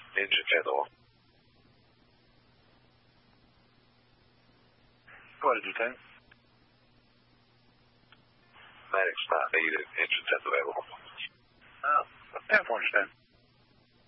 Engine 10 off. What did you say? Maddox 9 needed. Engine 10 available. 10 for understand.